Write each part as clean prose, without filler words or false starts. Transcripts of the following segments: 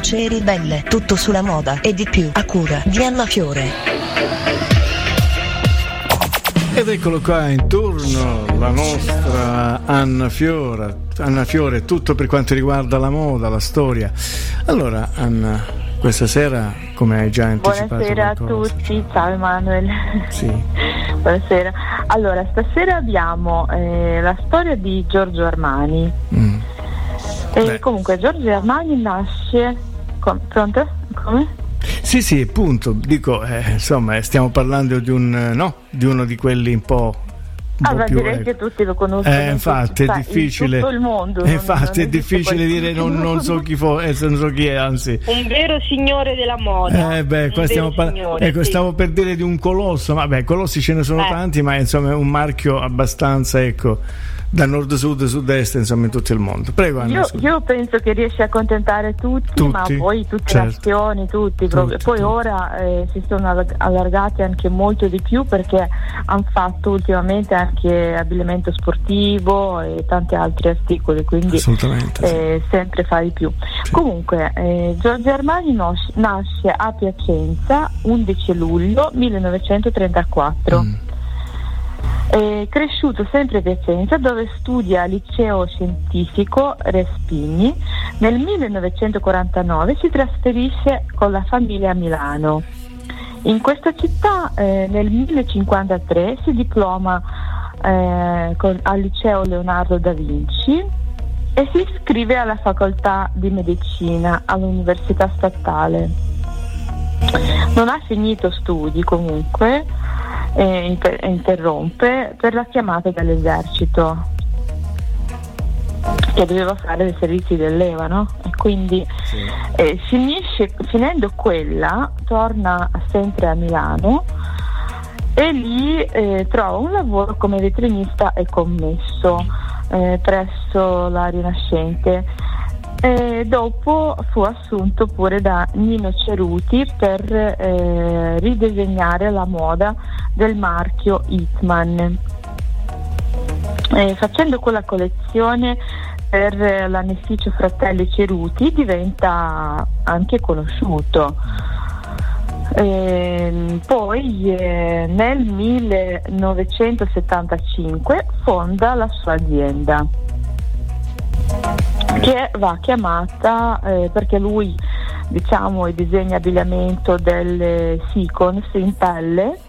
Voci ribelle, tutto sulla moda e di più, a cura di Anna Fiore. Ed eccolo qua in turno la nostra Anna Fiore, tutto per quanto riguarda la moda, la storia. Allora Anna, questa sera, come hai già anticipato, buonasera qualcosa? A tutti, ciao Emanuele. Sì. Buonasera. Allora, stasera abbiamo la storia di Giorgio Armani. Comunque Giorgio Armani nasce pronto? Come? Sì, appunto, dico, insomma, stiamo parlando di uno di quelli un po' più, direi che tutti lo conoscono. Infatti è difficile. In tutto il mondo. Infatti è difficile dire non so chi non so chi è, anzi. Un vero signore della moda. Qua stavo per dire di un colosso, ma colossi ce ne sono tanti, ma insomma è un marchio abbastanza, da nord-sud, sud-est, insomma in tutto il mondo. Prego Anna. Io penso che riesce a accontentare tutti, ma poi tutte le nazioni, tutti. Poi ora si sono allargati anche molto di più, perché hanno fatto ultimamente anche abbigliamento sportivo e tanti altri articoli, quindi sempre fa di più. Sì. Comunque Giorgio Armani nasce a Piacenza 11 luglio 1934. È cresciuto sempre a Piacenza, dove studia al liceo scientifico Respighi. Nel 1949 si trasferisce con la famiglia a Milano. In questa città nel 1053 si diploma al liceo Leonardo da Vinci e si iscrive alla facoltà di medicina all'Università Statale. Non ha finito studi comunque, interrompe per la chiamata dall'esercito, che doveva fare i servizi del leva, no? E quindi finendo quella torna sempre a Milano e lì trova un lavoro come vetrinista e commesso presso la Rinascente. Dopo fu assunto pure da Nino Ceruti per ridisegnare la moda del marchio Hitman. Facendo quella collezione per l'annificio Fratelli Ceruti diventa anche conosciuto. Poi nel 1975 fonda la sua azienda, che va chiamata perché lui disegna abbigliamento delle Seacons in pelle,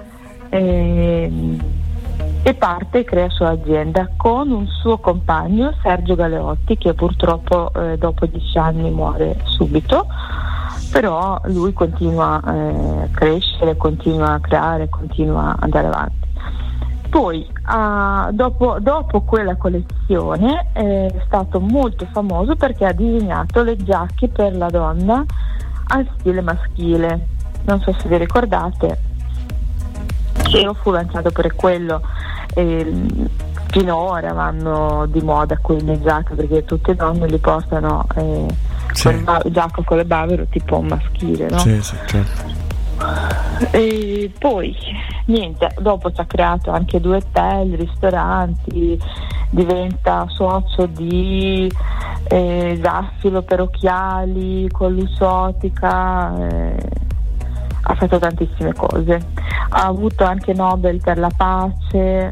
e parte e crea la sua azienda con un suo compagno Sergio Galeotti, che purtroppo dopo 10 anni muore subito, però lui continua a crescere, continua a creare, continua ad andare avanti. Poi dopo quella collezione è stato molto famoso perché ha disegnato le giacche per la donna al stile maschile. Non so se vi ricordate, fu lanciato per quello, finora vanno di moda quelle giacche, perché tutte le donne li portano giacca con le bavero tipo un maschile, no? Sì, certo. E poi niente, dopo ci ha creato anche 2 hotel, ristoranti, diventa socio di Zaffiro per occhiali, con Lusotica, ha fatto tantissime cose, ha avuto anche Nobel per la pace.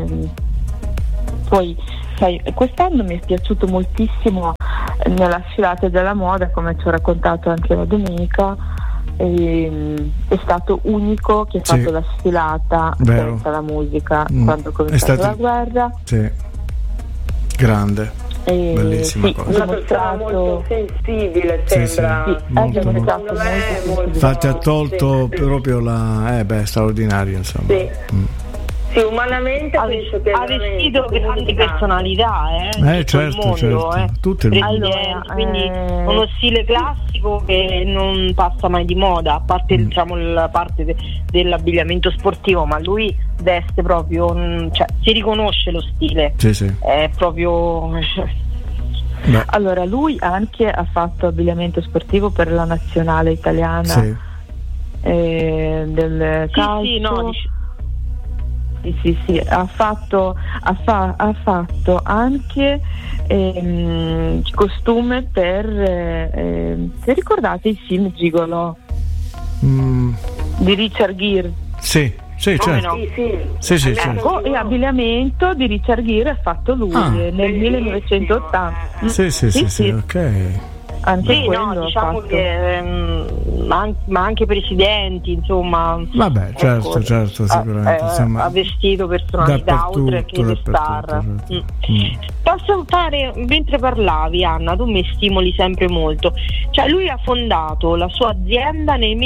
Poi quest'anno mi è piaciuto moltissimo nella sfilata della moda, come ci ho raccontato anche la domenica. È stato unico che ha fatto la sfilata senza la musica quando è cominciata la guerra. Sì, grande, bellissima cosa. Una persona molto sensibile, sembra. Molto. Infatti ha tolto proprio straordinario, insomma. Sì, umanamente penso che ha vestito grandi personalità, certo, tutte quindi uno stile classico che non passa mai di moda, a parte la parte dell'abbigliamento sportivo, ma lui veste proprio, si riconosce lo stile. Sì. È proprio Allora, lui anche ha fatto abbigliamento sportivo per la nazionale italiana del calcio. Sì, ha fatto anche costume per se ricordate il film Gigolo di Richard Gere. Sì, certo. No? Sì, Ecco, e abbigliamento di Richard Gere ha fatto lui nel 1980. Sì, ok. Anche no, diciamo che ma anche presidenti, insomma. Vabbè, certo, sicuramente. Ha vestito personalità oltre che le star. Posso fare, mentre parlavi, Anna, tu mi stimoli sempre molto. Cioè, lui ha fondato la sua azienda nel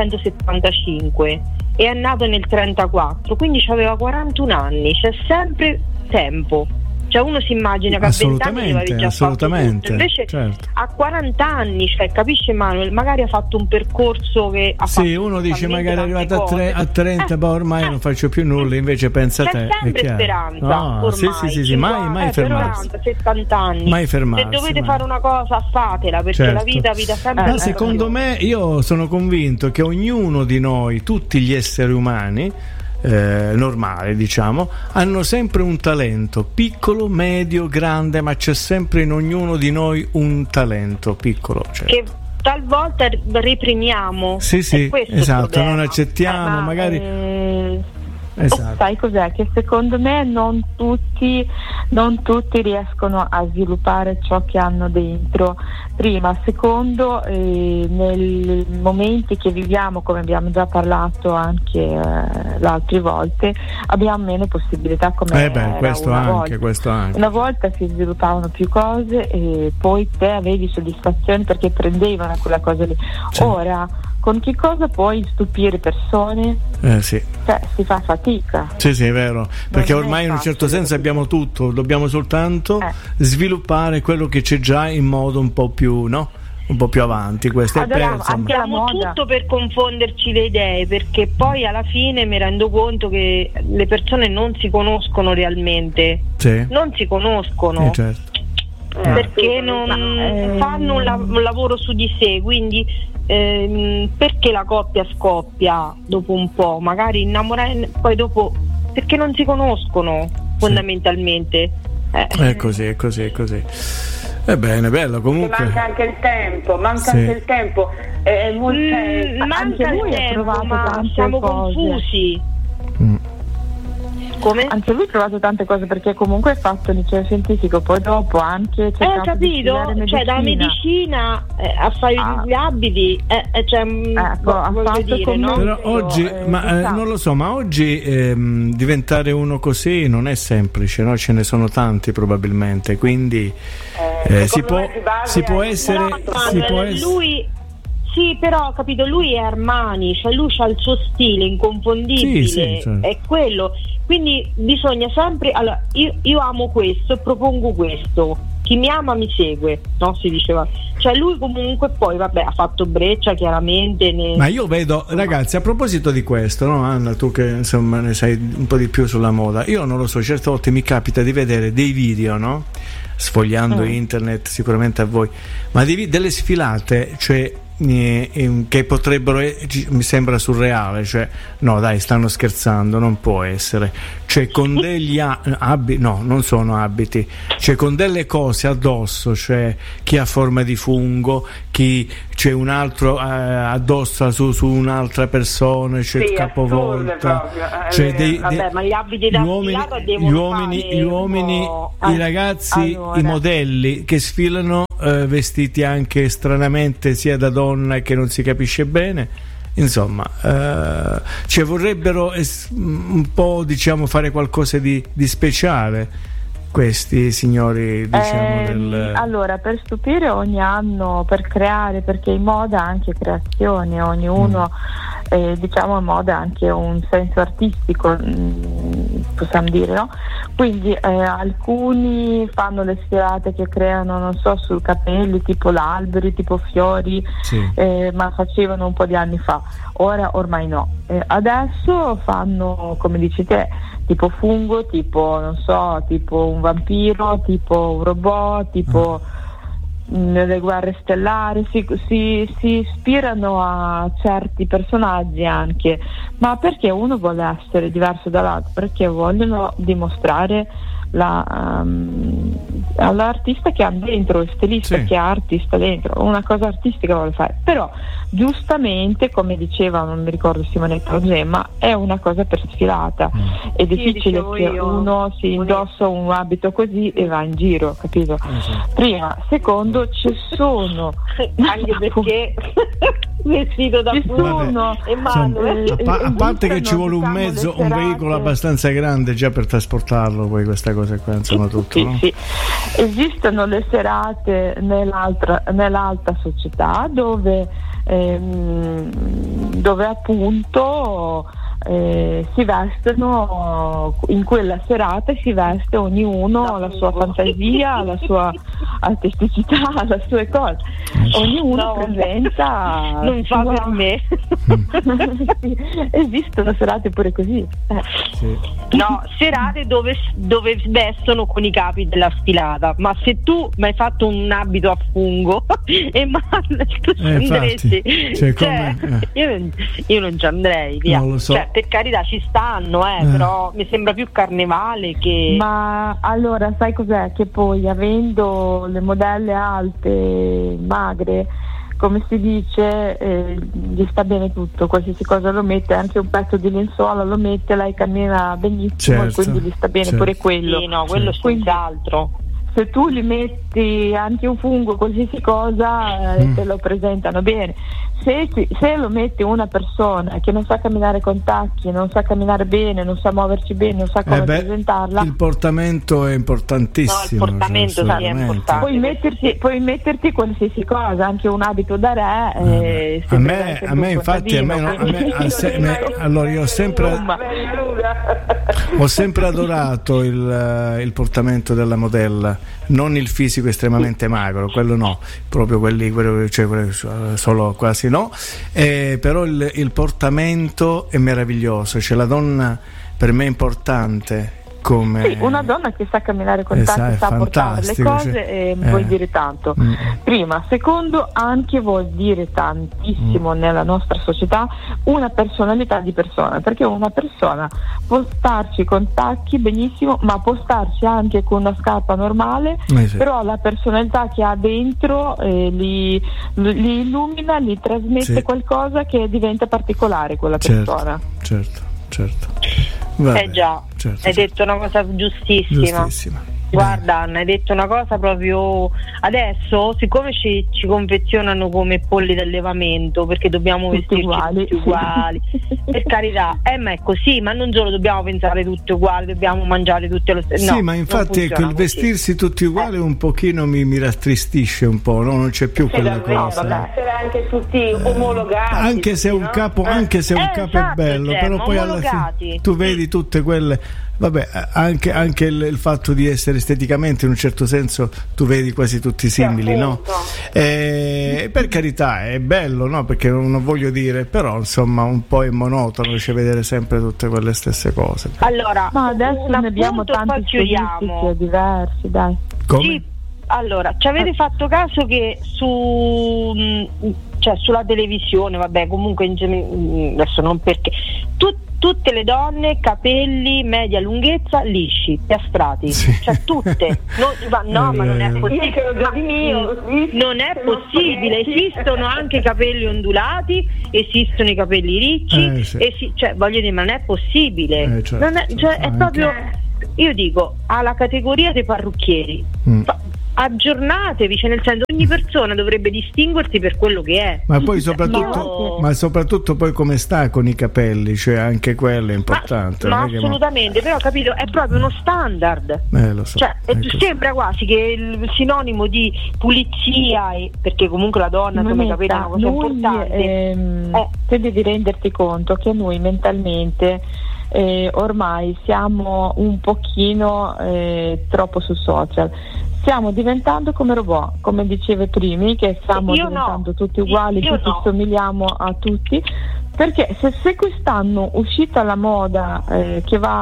1975 e è nato nel 1934, quindi aveva 41 anni, c'è sempre tempo. Cioè uno si immagina che a 20 anni aveva già fatto tutto, invece a 40 anni, cioè, capisce Manuel, magari ha fatto un percorso che ha fatto. Sì, uno dice magari è arrivato a 30, poi ormai non faccio più nulla, invece pensa a te. C'è sempre speranza, ormai. Sì, mai fermarsi. 70 anni. Mai fermarsi. Se dovete fare una cosa, fatela, perché la vita sempre. Ma secondo me, io sono convinto che ognuno di noi, tutti gli esseri umani normali, diciamo, hanno sempre un talento piccolo, medio, grande, ma c'è sempre in ognuno di noi un talento piccolo, che talvolta reprimiamo. Sì, esatto, non accettiamo, magari esatto. Sai cos'è? Che secondo me non tutti riescono a sviluppare ciò che hanno dentro. Prima, secondo, nei momenti che viviamo, come abbiamo già parlato anche le altre volte, abbiamo meno possibilità come questo anche. Una volta si sviluppavano più cose e poi te avevi soddisfazione perché prendevano quella cosa lì. Ora con che cosa puoi stupire persone? Sì. Cioè, si fa fatica. Sì, è vero, perché ormai in un certo senso abbiamo tutto, dobbiamo soltanto sviluppare quello che c'è già in modo un po' più, no? Un po' più avanti. Questo abbiamo tutto per confonderci le idee, perché poi alla fine mi rendo conto che le persone non si conoscono realmente. Non si conoscono. Certo. Perché non fanno un lavoro su di sé, quindi perché la coppia scoppia dopo un po', magari innamorare, poi dopo perché non si conoscono fondamentalmente. È così. Ebbene, bello comunque. Manca anche il tempo, manca il tempo, ma siamo confusi. Come? Anche lui ha trovato tante cose, perché comunque ha fatto il liceo scientifico, poi dopo anche capito? Cioè da medicina a fare gli abiti ha fatto dire, no? Però oggi non lo so, ma oggi diventare uno così non è semplice, no? Ce ne sono tanti probabilmente, quindi si può essere lui. Sì, però capito, lui è Armani, cioè lui ha il suo stile inconfondibile, certo. È quello. Quindi bisogna sempre, allora, io amo questo e propongo questo, chi mi ama mi segue, no? Si diceva. Cioè lui comunque poi ha fatto breccia chiaramente. Ma io vedo, ragazzi, a proposito di questo, no Anna, tu che insomma ne sai un po' di più sulla moda, io non lo so, certe volte mi capita di vedere dei video, no? Sfogliando internet, sicuramente a voi, ma delle sfilate, cioè che potrebbero, mi sembra surreale, cioè no dai, stanno scherzando, non può essere, cioè con degli abiti, no, non sono abiti, cioè con delle cose addosso, cioè chi ha forma di fungo, chi c'è un altro addossa su un'altra persona, cioè capovolta, cioè ma gli abiti da gli uomini, i ragazzi, i modelli che sfilano vestiti anche stranamente, sia da donna che non si capisce bene, insomma, cioè vorrebbero un po', diciamo, fare qualcosa di speciale questi signori, diciamo, allora, per stupire ogni anno, per creare, perché in moda anche creazione, ognuno diciamo in moda anche un senso artistico, possiamo dire, no? Quindi alcuni fanno le sfilate che creano, non so, sul capelli, tipo l'alberi, tipo fiori, ma facevano un po' di anni fa, ormai no. Adesso fanno, come dici te, tipo fungo, tipo non so, tipo un vampiro, tipo un robot, tipo nelle guerre stellari, si ispirano a certi personaggi anche, ma perché uno vuole essere diverso dall'altro? Perché vogliono dimostrare all'artista che ha dentro, il stilista che ha artista dentro, una cosa artistica vuole fare, però giustamente, come diceva, non mi ricordo Simonetta o Gemma, è una cosa per sfilata, è difficile che uno si indossa un abito così e va in giro, capito? Prima, secondo, ci sono anche perché vestito da fuono e mano, a parte che ci vuole un mezzo, un veicolo abbastanza grande già per trasportarlo, poi questa cosa qua, insomma, tutto, no? Sì. Esistono le serate nell'alta società dove appunto si vestono, in quella serata si veste ognuno la sua fantasia, la sua artisticità, le sue cose, ognuno presenta, non fa per me. Sì, esistono serate pure così. No, serate dove vestono con i capi della sfilata, ma se tu mi hai fatto un abito a fungo e tu andresti, io non ci andrei, via. Non lo so. Cioè, per carità ci stanno, però mi sembra più carnevale che... Ma allora sai cos'è? Che poi avendo le modelle alte, magre, come si dice, gli sta bene tutto, qualsiasi cosa lo mette, anche un pezzo di lenzuola lo mette, lei cammina benissimo, e quindi gli sta bene pure quello. Sì, no, quello senz'altro. Se tu gli metti anche un fungo, qualsiasi cosa, te lo presentano bene. Se lo metti una persona che non sa camminare con tacchi, non sa camminare bene, non sa muoverci bene, non sa come presentarla, il portamento è importantissimo. No, il portamento è importante. Puoi metterti qualsiasi cosa, anche un abito da re. A me infatti allora io ho sempre adorato il portamento della modella, non il fisico estremamente magro, quello no, proprio quelli solo quasi no, però il portamento è meraviglioso, cioè la donna per me è importante. Come... Sì, una donna che sa camminare con tacchi, sa portare le cose, vuol dire tanto. Prima, secondo, anche vuol dire tantissimo nella nostra società una personalità di persona, perché una persona può starci con tacchi benissimo, ma può starci anche con una scarpa normale, però la personalità che ha dentro li illumina, li trasmette qualcosa che diventa particolare quella persona. Certo. Già, hai detto una cosa giustissima. Guarda Anna, hai detto una cosa proprio adesso, siccome ci confezionano come polli d'allevamento perché dobbiamo vestirci tutti uguali, per carità, ma è così, ma non solo dobbiamo pensare tutti uguali, dobbiamo mangiare tutti lo stesso. Sì, ma infatti ecco, il vestirsi tutti uguali un pochino mi rattristisce un po', no? Non c'è più quella cosa. Essere anche tutti omologati. Anche se un capo, è bello, però poi alla fine tu vedi tutte quelle. Vabbè, anche il fatto di essere esteticamente, in un certo senso, tu vedi quasi tutti simili, no? Per carità, è bello, no? Perché non voglio dire, però insomma un po' è monotono, cioè vedere sempre tutte quelle stesse cose. Allora, ma adesso ne abbiamo tanti stilistici diversi, dai. Come? Sì, allora, ci avete fatto caso che sulla televisione, vabbè, comunque adesso non perché tutte le donne capelli media lunghezza lisci, piastrati, cioè tutte. Ma non è possibile. Non è possibile. Esistono anche capelli ondulati, esistono i capelli ricci, cioè voglio dire, ma non è possibile. È proprio, io dico, alla categoria dei parrucchieri. Aggiornatevi, cioè nel senso, ogni persona dovrebbe distinguersi per quello che è. Ma poi soprattutto poi come sta con i capelli, cioè anche quello è importante. Ma assolutamente, però capito, è proprio uno standard. Lo so. Cioè, sembra quasi che il sinonimo di pulizia, perché comunque la donna come i capelli è una cosa importante. Te devi renderti conto che noi mentalmente ormai siamo un pochino troppo su social. Stiamo diventando come robot, come dicevi prima, che stiamo diventando tutti uguali, tutti somigliamo a tutti, perché se quest'anno uscita la moda che va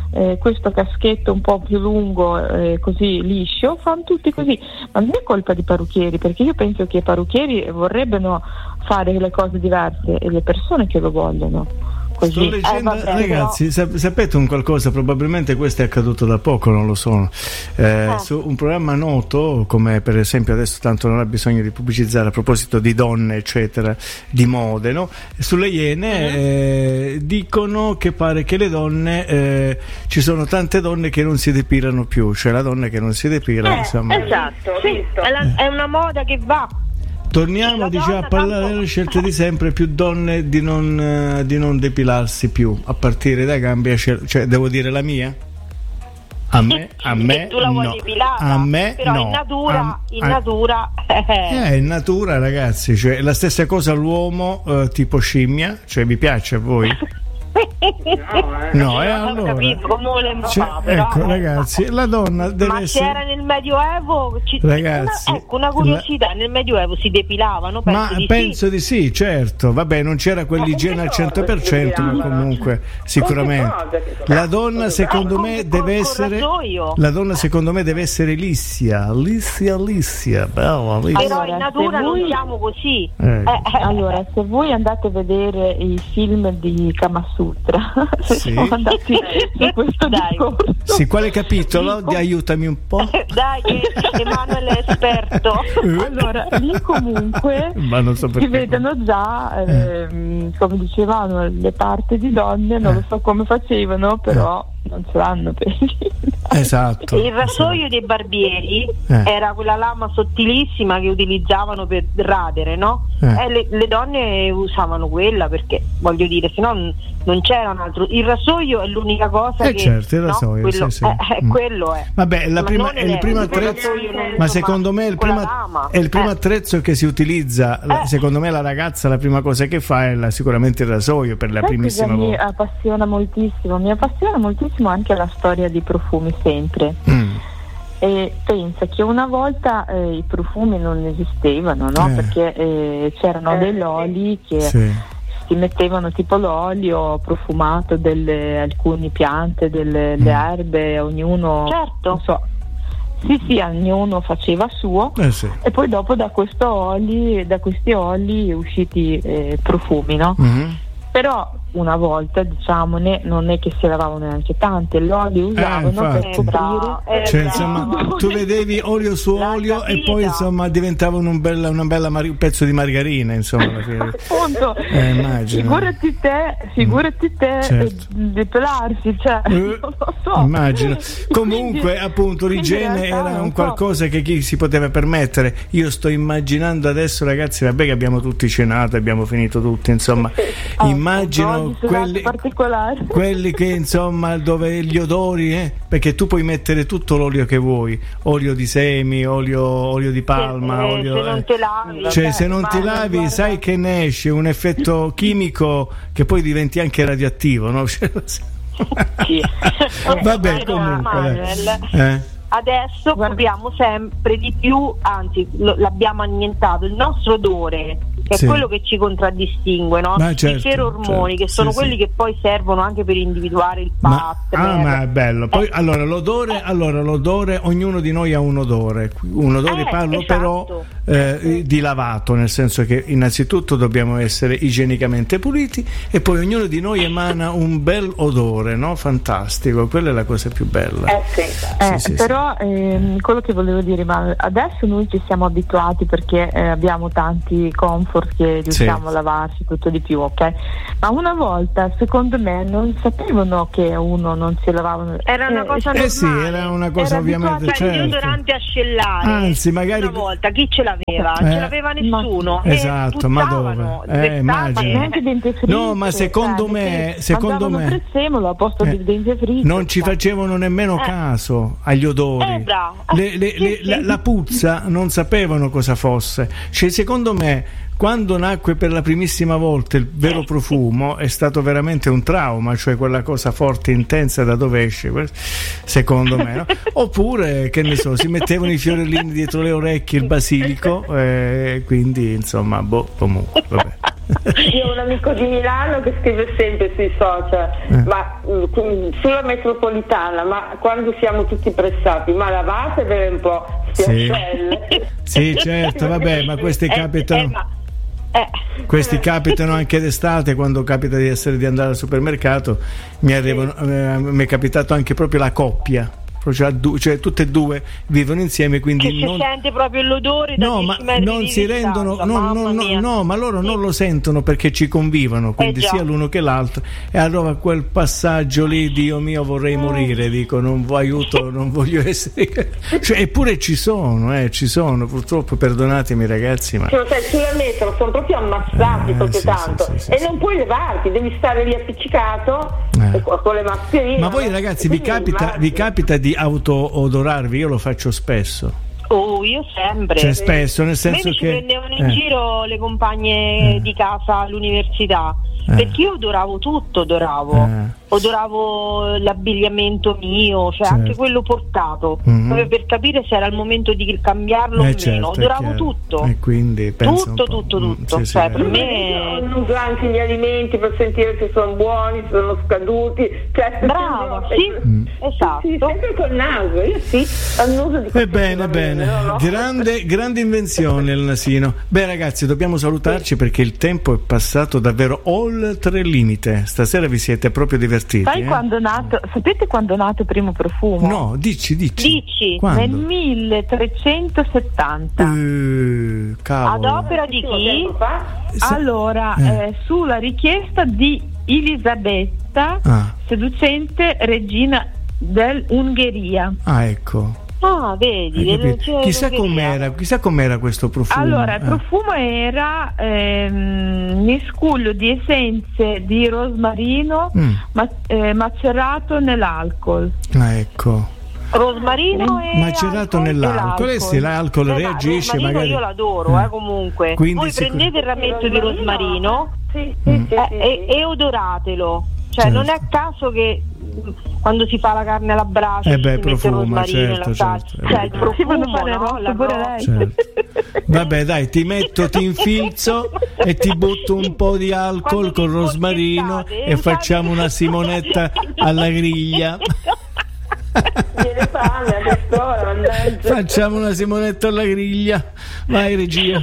questo caschetto un po' più lungo, così liscio, fanno tutti così, ma non è colpa di parrucchieri, perché io penso che i parrucchieri vorrebbero fare le cose diverse e le persone che lo vogliono. Sto leggendo, ragazzi, sapete un qualcosa, probabilmente questo è accaduto da poco, non lo so, su un programma noto come per esempio, adesso tanto non ha bisogno di pubblicizzare, a proposito di donne eccetera, di mode, no? Sulle Iene dicono che pare che le donne ci sono tante donne che non si depilano più, cioè la donna che non si depila, insomma. Esatto, è una moda che va. Torniamo a parlare delle scelte di sempre, più donne di non depilarsi più, a partire dai gambe, cioè devo dire la mia? A me tu la vuoi depilata, a me però no. in natura in natura, ragazzi, cioè la stessa cosa l'uomo tipo scimmia, cioè vi piace a voi? No, allora capito, ecco, ragazzi, la donna deve ma essere... c'era nel Medioevo, ragazzi, una curiosità, nel Medioevo si depilavano? Penso di sì, certo, vabbè, non c'era quell'igiene al 100%, ma comunque sicuramente la donna secondo me deve essere liscia, bella, però in natura non siamo così. Allora, se voi andate a vedere i film di Kama Sutra, siamo andati su questo discorso. Sì, quale capitolo? Aiutami un po'. Dai, che Emanuele è esperto. Allora, lì comunque si vedono già, come dicevano, le parti di donne, non lo so come facevano, però non ce l'hanno per esatto. Il rasoio dei barbieri era quella lama sottilissima che utilizzavano per radere, no? Le donne usavano quella, perché voglio dire, se no non c'era un altro. Il rasoio è l'unica cosa che certo, il rasoio, quello, sì. Quello è. Vabbè, il primo attrezzo, ma secondo me è il primo attrezzo che si utilizza. Secondo me la ragazza la prima cosa che fa è sicuramente il rasoio per la primissima volta. Mi appassiona moltissimo anche la storia dei profumi, sempre. E pensa che una volta i profumi non esistevano, no? Perché c'erano degli oli che si mettevano, tipo l'olio profumato delle alcune piante, delle erbe, ognuno, non so, sì, ognuno faceva suo, e poi dopo da questi oli usciti profumi, no? Però una volta, diciamo, non è che si lavavano neanche tante, l'olio usavano per coprire, cioè, insomma, tu vedevi olio su olio e poi insomma diventavano un pezzo di margarina, insomma, alla fine. Appunto, figurati te certo. depilarsi, cioè non lo so, immagino. Comunque appunto l'igiene era un qualcosa che chi si poteva permettere. Io sto immaginando adesso, ragazzi, vabbè che abbiamo tutti cenato, abbiamo finito tutti, insomma, immagino quelli che insomma, dove gli odori, perché tu puoi mettere tutto l'olio che vuoi, olio di semi, olio di palma, olio, se non te lavi, cioè se non ti lavi sai che ne esce un effetto chimico che poi diventi anche radioattivo, no? Vabbè, comunque adesso copriamo sempre di più, anzi l'abbiamo annientato, il nostro odore, che è quello che ci contraddistingue, no? Certo, i ferormoni, che sono quelli che poi servono anche per individuare il partner. Ma è bello. Poi allora l'odore, ognuno di noi ha un odore parlo esatto. Però di lavato, nel senso che innanzitutto dobbiamo essere igienicamente puliti e poi ognuno di noi emana un bel odore, no? Fantastico, quella è la cosa più bella. Però quello che volevo dire, ma adesso noi ci siamo abituati perché abbiamo tanti comfort che riusciamo a lavarsi tutto di più, ok? Ma una volta, secondo me, non sapevano che uno non si lavava. Era una cosa normale. Era una cosa ovviamente, il deodorante ascellare. Anzi, magari una volta chi ce l'aveva? Ce l'aveva nessuno. Esatto, ma dove? No, ma secondo me prezzemolo a posto del dentifricio. Non ci facevano nemmeno caso agli odori. La puzza non sapevano cosa fosse. Cioè, secondo me, quando nacque per la primissima volta il vero profumo è stato veramente un trauma, cioè quella cosa forte, intensa, da dove esce, secondo me, no? Oppure, che ne so, si mettevano i fiorellini dietro le orecchie, il basilico, quindi insomma, comunque, vabbè. Io ho un amico di Milano che scrive sempre sui social, ma sulla metropolitana, ma quando siamo tutti pressati, ma lavatevele un po', spiaccelle. Sì, certo, vabbè, ma questi capitano. Questi capitano anche d'estate, quando capita di andare al supermercato. Mi è capitato anche proprio la coppia. Cioè tutte e due vivono insieme, quindi che si sente proprio l'odore. No, ma non si rendono, ma loro non lo sentono perché ci convivono, quindi sia l'uno che l'altro. E allora quel passaggio lì, Dio mio, vorrei morire, dico, non voglio essere. Cioè, eppure ci sono, purtroppo, perdonatemi ragazzi, ma sulla metro sono proprio ammassati proprio tanto, e non puoi levarti, devi stare lì appiccicato con le mascherine. Ma voi ragazzi vi capita di auto-odorarvi? Io lo faccio spesso. Io sempre. Cioè spesso, nel senso che ci prendevano in giro le compagne di casa all'università, perché io odoravo tutto, odoravo l'abbigliamento mio, cioè anche quello portato, proprio per capire se era il momento di cambiarlo o meno. Odoravo tutto. E quindi tutto. Sì, cioè per me uso anche gli alimenti per sentire se sono buoni, se sono scaduti. Cioè, brava, sì, esatto. Sì, sempre col naso, io annuso di bene. Grande invenzione il nasino. Beh ragazzi, dobbiamo salutarci perché il tempo è passato davvero oltre il limite. Stasera vi siete proprio divertiti. Sapete quando è nato il primo profumo? No, dici. Quando? Nel 1370. Cavolo. Ad opera di chi? Allora, sulla richiesta di Elisabetta, seducente regina dell'Ungheria. Ecco. Vedi, chissà com'era questo profumo. Allora, il profumo era miscuglio di essenze di rosmarino macerato nell'alcol. Ecco. Rosmarino e macerato nell'alcol. Sì, l'alcol reagisce magari. Io l'adoro, comunque. Quindi voi prendete il rametto di rosmarino e odoratelo. Cioè certo. Non è a caso che quando si fa la carne alla brace si mette il rosmarino e la salsa. Cioè il profumo, certo. Vabbè dai, ti infilzo e ti butto un po' di alcol con rosmarino e facciamo una simonetta alla griglia. Facciamo una simonetta alla griglia. Vai regia.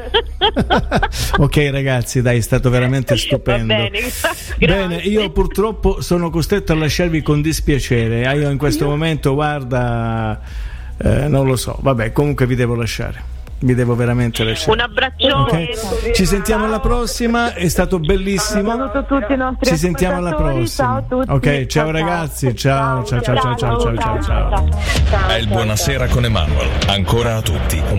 Ok ragazzi, dai, è stato veramente stupendo. Bene, io purtroppo sono costretto a lasciarvi con dispiacere. Io in questo momento, guarda, non lo so. Vabbè, comunque vi devo lasciare. Vi devo veramente lasciare. Un abbraccione. Okay. Ci sentiamo alla prossima, è stato bellissimo. Saluto tutti i nostri Ci sentiamo alla prossima. Ciao a tutti. Ok, ciao ragazzi, ciao. È il Buonasera con Emanuel. Ancora a tutti.